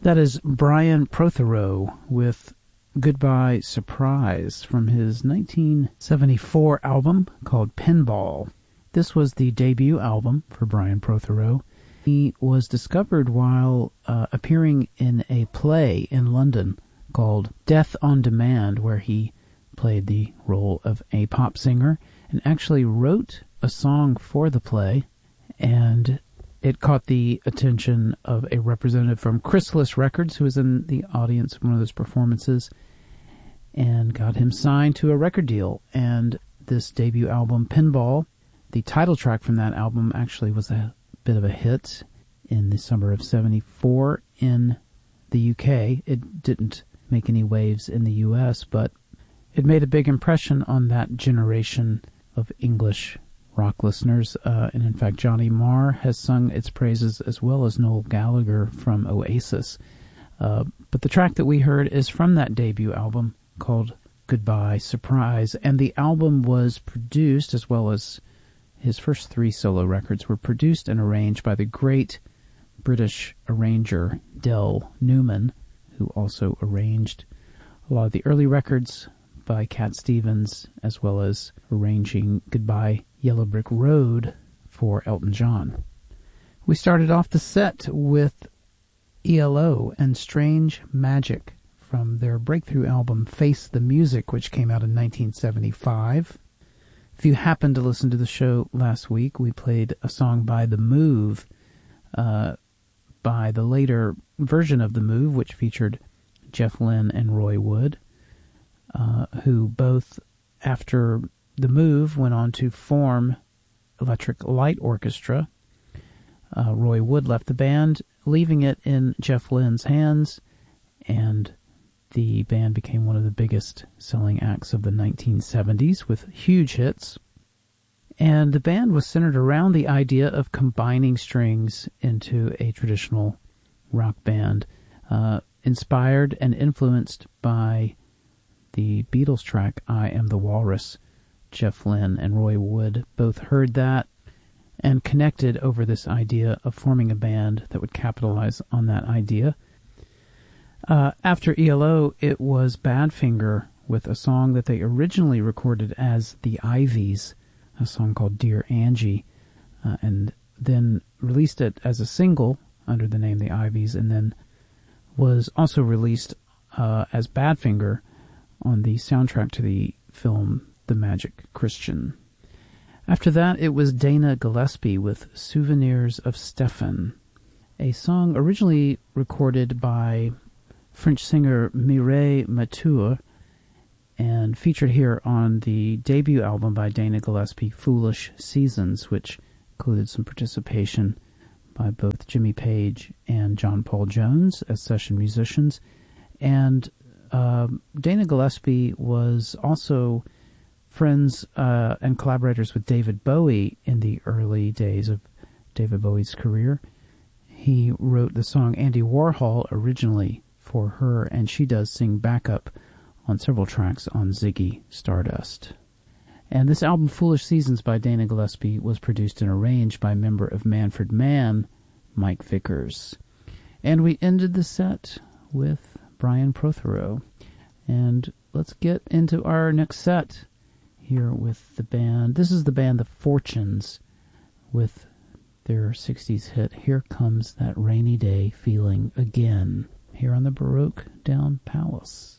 That is Brian Protheroe with Goodbye Surprise from his 1974 album called Pinball. This was the debut album for Brian Protheroe. He was discovered while appearing in a play in London called Death on Demand, where he played the role of a pop singer and actually wrote a song for the play, and it caught the attention of a representative from Chrysalis Records who was in the audience of one of those performances and got him signed to a record deal. And this debut album, Pinball, the title track from that album actually was a bit of a hit in the summer of '74 in the UK. It didn't make any waves in the US, but it made a big impression on that generation of English rock listeners, and in fact Johnny Marr has sung its praises as well as Noel Gallagher from Oasis. But the track that we heard is from that debut album called Goodbye Surprise, and the album was produced, as well as his first 3 solo records, were produced and arranged by the great British arranger Del Newman, who also arranged a lot of the early records by Cat Stevens, as well as arranging Goodbye Yellow Brick Road for Elton John. We started off the set with ELO and Strange Magic from their breakthrough album Face the Music, which came out in 1975. If you happened to listen to the show last week, we played a song by The Move, by the later version of The Move, which featured Jeff Lynne and Roy Wood, who both, after The Move, went on to form Electric Light Orchestra. Roy Wood left the band, leaving it in Jeff Lynne's hands, and the band became one of the biggest selling acts of the 1970s with huge hits. And the band was centered around the idea of combining strings into a traditional rock band, inspired and influenced by the Beatles track I Am the Walrus. Jeff Lynne and Roy Wood both heard that and connected over this idea of forming a band that would capitalize on that idea. After ELO, it was Badfinger with a song that they originally recorded as The Ivies, a song called Dear Angie, and then released it as a single under the name The Ivies, and then was also released as Badfinger on the soundtrack to the film The Magic Christian. After that, it was Dana Gillespie with Souvenirs of Stefan, a song originally recorded by French singer Mireille Mathieu and featured here on the debut album by Dana Gillespie, Foolish Seasons, which included some participation by both Jimmy Page and John Paul Jones as session musicians. And Dana Gillespie was also friends and collaborators with David Bowie in the early days of David Bowie's career. He wrote the song Andy Warhol originally for her, and she does sing backup on several tracks on Ziggy Stardust. And this album, Foolish Seasons by Dana Gillespie, was produced and arranged by member of Manfred Mann, Mike Vickers. And we ended the set with Brian Protheroe. And let's get into our next set here with the band. This is the band The Fortunes with their 60s hit, Here Comes That Rainy Day Feeling Again, here on the Baroque Down Palace.